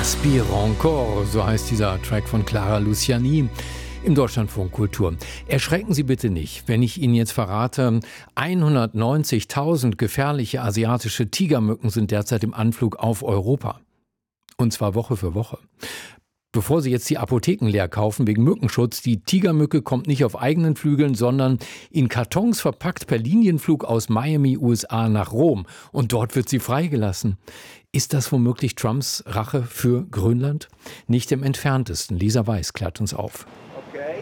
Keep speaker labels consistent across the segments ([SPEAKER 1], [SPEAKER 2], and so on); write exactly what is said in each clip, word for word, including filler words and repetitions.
[SPEAKER 1] Aspire encore, so heißt dieser Track von Clara Luciani im Deutschlandfunk Kultur. Erschrecken Sie bitte nicht, wenn ich Ihnen jetzt verrate, hundertneunzigtausend gefährliche asiatische Tigermücken sind derzeit im Anflug auf Europa. Und zwar Woche für Woche. Bevor Sie jetzt die Apotheken leer kaufen wegen Mückenschutz, die Tigermücke kommt nicht auf eigenen Flügeln, sondern in Kartons verpackt per Linienflug aus Miami, U S A nach Rom. Und dort wird sie freigelassen. Ist das womöglich Trumps Rache für Grönland? Nicht im Entferntesten. Lisa Weiß klärt uns auf.
[SPEAKER 2] Okay.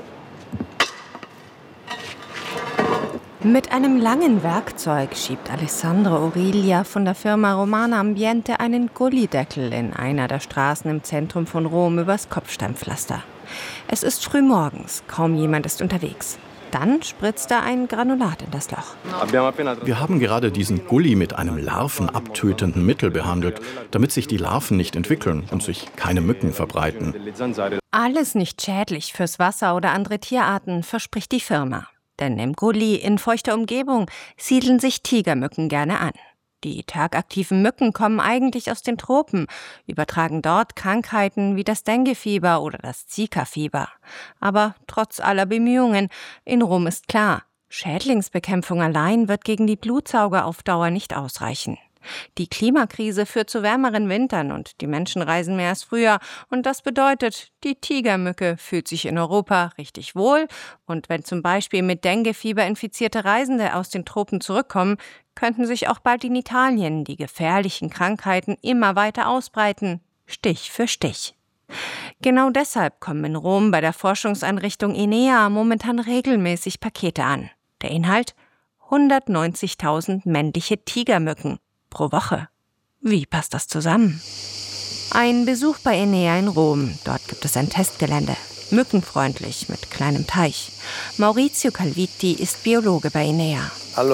[SPEAKER 3] Mit einem langen Werkzeug schiebt Alessandro Orilia von der Firma Romana Ambiente einen Gullideckel in einer der Straßen im Zentrum von Rom übers Kopfsteinpflaster. Es ist frühmorgens, kaum jemand ist unterwegs. Dann spritzt er ein Granulat in das Loch.
[SPEAKER 4] Wir haben gerade diesen Gully mit einem larvenabtötenden Mittel behandelt, damit sich die Larven nicht entwickeln und sich keine Mücken verbreiten.
[SPEAKER 3] Alles nicht schädlich fürs Wasser oder andere Tierarten, verspricht die Firma. Denn im Gully in feuchter Umgebung siedeln sich Tigermücken gerne an. Die tagaktiven Mücken kommen eigentlich aus den Tropen, übertragen dort Krankheiten wie das Denguefieber oder das Zika-Fieber. Aber trotz aller Bemühungen, in Rom ist klar, Schädlingsbekämpfung allein wird gegen die Blutsauger auf Dauer nicht ausreichen. Die Klimakrise führt zu wärmeren Wintern und die Menschen reisen mehr als früher. Und das bedeutet, die Tigermücke fühlt sich in Europa richtig wohl. Und wenn zum Beispiel mit Denguefieber infizierte Reisende aus den Tropen zurückkommen, könnten sich auch bald in Italien die gefährlichen Krankheiten immer weiter ausbreiten, Stich für Stich. Genau deshalb kommen in Rom bei der Forschungseinrichtung Enea momentan regelmäßig Pakete an. Der Inhalt? hundertneunzigtausend männliche Tigermücken pro Woche. Wie passt das zusammen? Ein Besuch bei Enea in Rom. Dort gibt es ein Testgelände. Mückenfreundlich mit kleinem Teich. Maurizio Calviti ist Biologe bei Enea.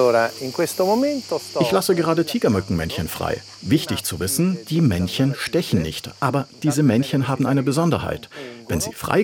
[SPEAKER 4] Ich lasse gerade Tigermückenmännchen frei. Wichtig zu wissen, die Männchen stechen nicht. Aber diese Männchen haben eine Besonderheit. Wenn sie frei